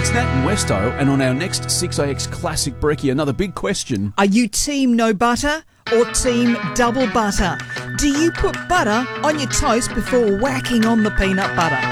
It's Nat and Westo, and on our next 6AX Classic Brekkie, another big question. Are you team no butter or team double butter? Do you put butter on your toast before whacking on the peanut butter?